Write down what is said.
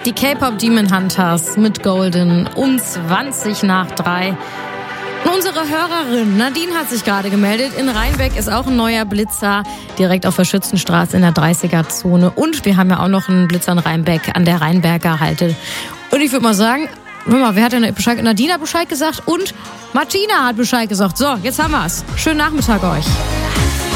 Die K-Pop Demon Hunters mit Golden um 3:20. Und unsere Hörerin Nadine hat sich gerade gemeldet. In Rheinbeck ist auch ein neuer Blitzer, direkt auf der Schützenstraße in der 30er-Zone. Und wir haben ja auch noch einen Blitzer in Rheinbeck an der Rheinberger Halte. Und ich würde mal sagen, hör mal, wer hat denn Bescheid? Nadine hat Bescheid gesagt und Martina hat Bescheid gesagt. So, jetzt haben wir's. Schönen Nachmittag euch.